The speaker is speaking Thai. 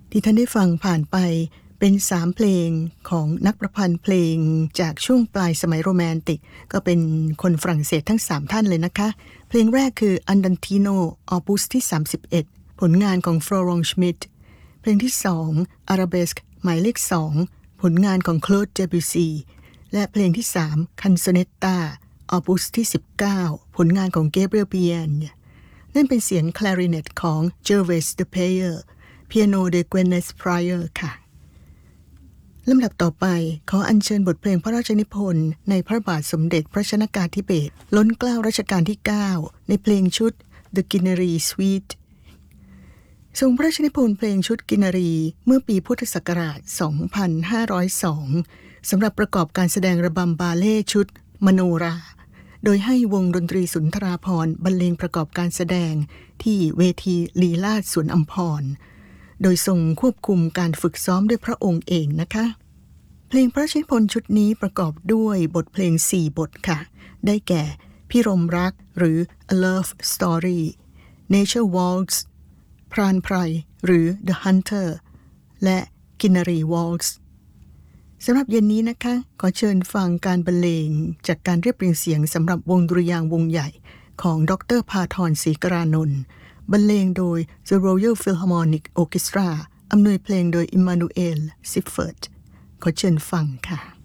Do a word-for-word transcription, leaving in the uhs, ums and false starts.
ที่ท่านได้ฟังผ่านไปเป็นสามเพลงของนักประพันธ์เพลงจากช่วงปลายสมัยโรแมนติกก็เป็นคนฝรั่งเศสทั้งสามท่านเลยนะคะเพลงแรกคือ Andantino Opus ที่สามสิบเอ็ดผลงานของ Florent Schmitt เพลงที่สอง Arabesque หมายเลขสองผลงานของ Claude Debussy และเพลงที่สาม Canzonetta Opus ที่สิบเก้าผลงานของ Gabriel Bienne นั่นเป็นเสียงคลาริเนตของ Gervais Dupéer เปียโนโดย Gwyneth Pryor ค่ะลำดับต่อไปขออัญเชิญบทเพลงพระราชนิพนธ์ในพระบาทสมเด็จพระชนกาธิเบศรล้นเกล้ารัชกาลที่เก้าในเพลงชุด The Guarnery Suite ทรงพระราชนิพนธ์เพลงชุดกินนารีเมื่อปีพุทธศักราช สองพันห้าร้อยสอง สำหรับประกอบการแสดงระบำบาเล่ชุดมโนราโดยให้วงดนตรีสุนทราภรณ์บรรเลงประกอบการแสดงที่เวทีลีลาศสวนอัมพรโดยทรงควบคุมการฝึกซ้อมด้วยพระองค์เองนะคะเพลงพระราชนิพนธ์ชุดนี้ประกอบด้วยบทเพลงสี่บทค่ะได้แก่พิรมรักหรือ A Love Story Nature Waltz พรานไพรหรือ The Hunter และกินนารี Waltz สำหรับเย็นนี้นะคะขอเชิญฟังการบรรเลงจากการเรียบเรียงเสียงสำหรับวงดุริยางค์วงใหญ่ของดร.พาธร ศรีกรานนท์บรรเลงโดย The Royal Philharmonic Orchestra อำนวยเพลงโดย Emmanuel Siffert ขอเชิญฟังค่ะ